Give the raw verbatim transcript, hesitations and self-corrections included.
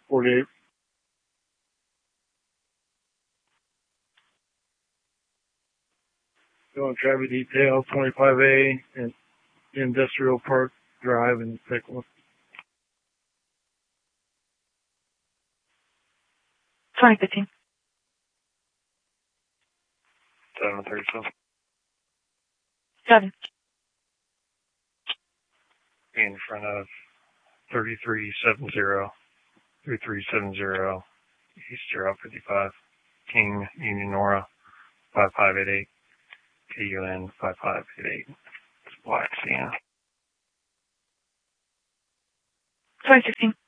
forty-eight. Going traffic detail, twenty-five A, and Industrial Park Drive in Pickle. twenty fifteen. seven thirty-seven. seven. In front of thirty-three seventy, thirty-three seventy, East Route fifty-five, King, Union Nora, five five eight eight, K U N five five eight eight. It's Black Sienna. twenty sixteen.